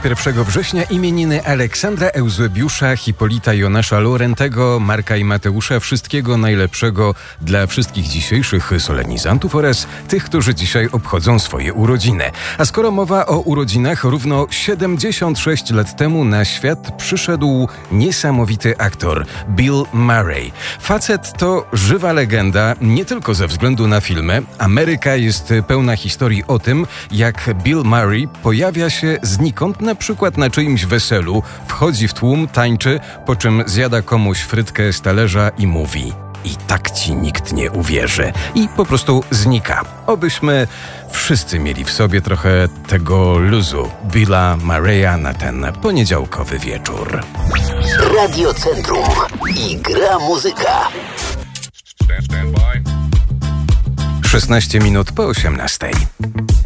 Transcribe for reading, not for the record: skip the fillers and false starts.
21 września imieniny Aleksandra Eusebiusza, Hipolita Jonasza Laurentego, Marka i Mateusza. Wszystkiego najlepszego dla wszystkich dzisiejszych solenizantów oraz tych, którzy dzisiaj obchodzą swoje urodziny. A skoro mowa o urodzinach, równo 76 lat temu na świat przyszedł niesamowity aktor Bill Murray. Facet to żywa legenda, nie tylko ze względu na filmy. Ameryka jest pełna historii o tym, jak Bill Murray pojawia się znikąd, na przykład na czyimś weselu, wchodzi w tłum, tańczy, po czym zjada komuś frytkę z talerza i mówi: i tak ci nikt nie uwierzy. I po prostu znika. Obyśmy wszyscy mieli w sobie trochę tego luzu Billa Murraya na ten poniedziałkowy wieczór. Radio Centrum i gra muzyka. 16 minut po 18.